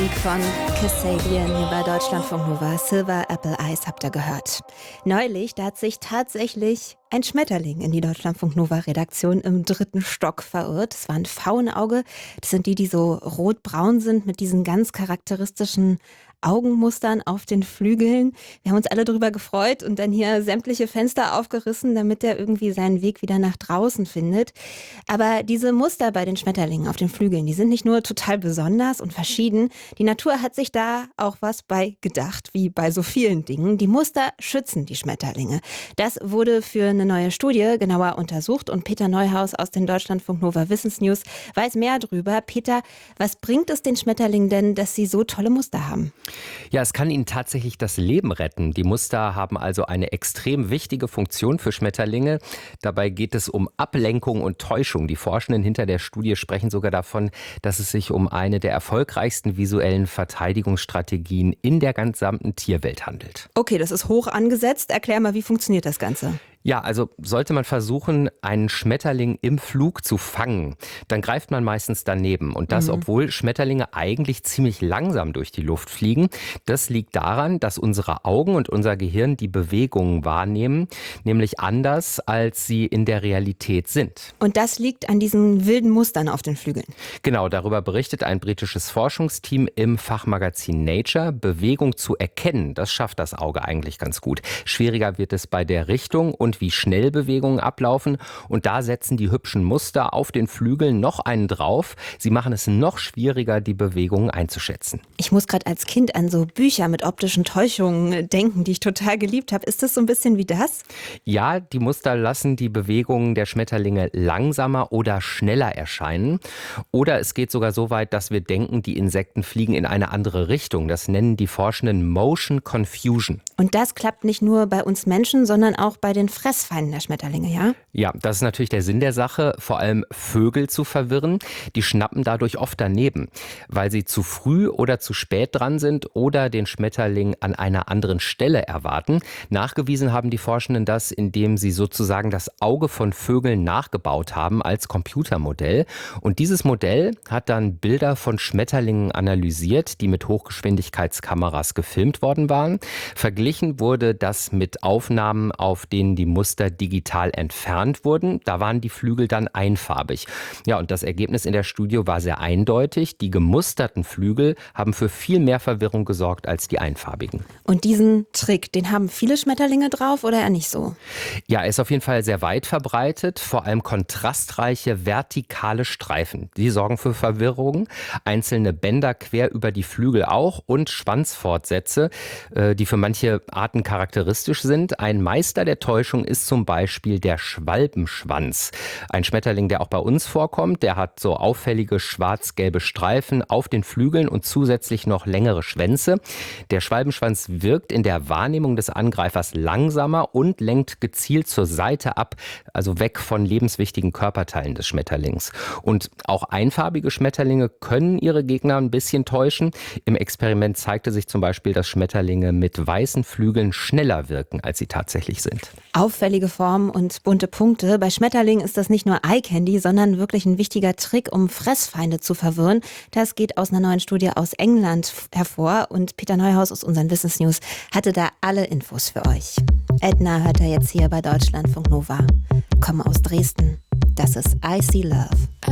Musik von Kasabian hier bei Deutschlandfunk Nova. Silver Apple Eyes habt ihr gehört. Neulich, da hat sich tatsächlich ein Schmetterling in die Deutschlandfunk Nova Redaktion im 3. Stock verirrt. Es war ein Pfauenauge. Das sind die so rot-braun sind mit diesen ganz charakteristischen Augenmustern auf den Flügeln. Wir haben uns alle drüber gefreut und dann hier sämtliche Fenster aufgerissen, damit er irgendwie seinen Weg wieder nach draußen findet. Aber diese Muster bei den Schmetterlingen auf den Flügeln, die sind nicht nur total besonders und verschieden. Die Natur hat sich da auch was bei gedacht, wie bei so vielen Dingen. Die Muster schützen die Schmetterlinge. Das wurde für eine neue Studie genauer untersucht und Peter Neuhaus aus den Deutschlandfunk Nova Wissensnews weiß mehr drüber. Peter, was bringt es den Schmetterlingen denn, dass sie so tolle Muster haben? Ja, es kann ihnen tatsächlich das Leben retten. Die Muster haben also eine extrem wichtige Funktion für Schmetterlinge. Dabei geht es um Ablenkung und Täuschung. Die Forschenden hinter der Studie sprechen sogar davon, dass es sich um eine der erfolgreichsten visuellen Verteidigungsstrategien in der gesamten Tierwelt handelt. Okay, das ist hoch angesetzt. Erklär mal, wie funktioniert das Ganze? Ja, also sollte man versuchen, einen Schmetterling im Flug zu fangen, dann greift man meistens daneben. Und das, obwohl Schmetterlinge eigentlich ziemlich langsam durch die Luft fliegen. Das liegt daran, dass unsere Augen und unser Gehirn die Bewegungen wahrnehmen, nämlich anders, als sie in der Realität sind. Und das liegt an diesen wilden Mustern auf den Flügeln. Genau, darüber berichtet ein britisches Forschungsteam im Fachmagazin Nature. Bewegung zu erkennen, das schafft das Auge eigentlich ganz gut. Schwieriger wird es bei der Richtung und wie schnell Bewegungen ablaufen. Und da setzen die hübschen Muster auf den Flügeln noch einen drauf. Sie machen es noch schwieriger, die Bewegungen einzuschätzen. Ich muss gerade als Kind an so Bücher mit optischen Täuschungen denken, die ich total geliebt habe. Ist das so ein bisschen wie das? Ja, die Muster lassen die Bewegungen der Schmetterlinge langsamer oder schneller erscheinen. Oder es geht sogar so weit, dass wir denken, die Insekten fliegen in eine andere Richtung. Das nennen die Forschenden Motion Confusion. Und das klappt nicht nur bei uns Menschen, sondern auch bei den Fressfeinden der Schmetterlinge, ja? Ja, das ist natürlich der Sinn der Sache, vor allem Vögel zu verwirren. Die schnappen dadurch oft daneben, weil sie zu früh oder zu spät dran sind oder den Schmetterling an einer anderen Stelle erwarten. Nachgewiesen haben die Forschenden das, indem sie sozusagen das Auge von Vögeln nachgebaut haben als Computermodell. Und dieses Modell hat dann Bilder von Schmetterlingen analysiert, die mit Hochgeschwindigkeitskameras gefilmt worden waren. Verglichen wurde das mit Aufnahmen, auf denen die Muster digital entfernt wurden. Da waren die Flügel dann einfarbig. Ja, und das Ergebnis in der Studie war sehr eindeutig. Die gemusterten Flügel haben für viel mehr Verwirrung gesorgt als die einfarbigen. Und diesen Trick, den haben viele Schmetterlinge drauf oder eher nicht so? Ja, er ist auf jeden Fall sehr weit verbreitet. Vor allem kontrastreiche vertikale Streifen. Die sorgen für Verwirrung. Einzelne Bänder quer über die Flügel auch und Schwanzfortsätze, die für manche Arten charakteristisch sind. Ein Meister der Täuschung ist zum Beispiel der Schwalbenschwanz. Ein Schmetterling, der auch bei uns vorkommt, der hat so auffällige schwarz-gelbe Streifen auf den Flügeln und zusätzlich noch längere Schwänze. Der Schwalbenschwanz wirkt in der Wahrnehmung des Angreifers langsamer und lenkt gezielt zur Seite ab, also weg von lebenswichtigen Körperteilen des Schmetterlings. Und auch einfarbige Schmetterlinge können ihre Gegner ein bisschen täuschen. Im Experiment zeigte sich zum Beispiel, dass Schmetterlinge mit weißen Flügeln schneller wirken, als sie tatsächlich sind. Auffällige Formen und bunte Punkte. Bei Schmetterlingen ist das nicht nur Eye-Candy, sondern wirklich ein wichtiger Trick, um Fressfeinde zu verwirren. Das geht aus einer neuen Studie aus England hervor und Peter Neuhaus aus unseren Wissensnews hatte da alle Infos für euch. Edna hört er jetzt hier bei Deutschlandfunk Nova. Komm aus Dresden. Das ist I See Love.